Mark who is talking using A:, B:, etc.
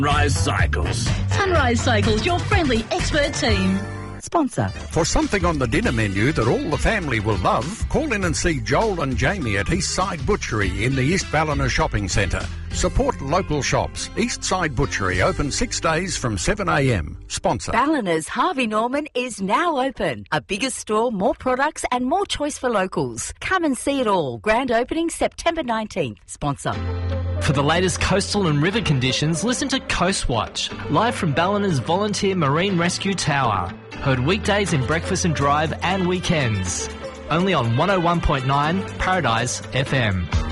A: Sunrise Cycles.
B: Sunrise Cycles, your friendly expert team.
C: Sponsor.
D: For something on the dinner menu that all the family will love, call in and see Joel and Jamie at Eastside Butchery in the East Ballina Shopping Centre. Support local shops. Eastside Butchery open 6 days from 7am. Sponsor.
C: Ballina's Harvey Norman is now open. A bigger store, more products and more choice for locals. Come and see it all. Grand opening September 19th. Sponsor.
E: For the latest coastal and river conditions, listen to Coast Watch, live from Ballina's Volunteer Marine Rescue Tower. Heard weekdays in Breakfast and Drive and weekends. Only on 101.9 Paradise FM.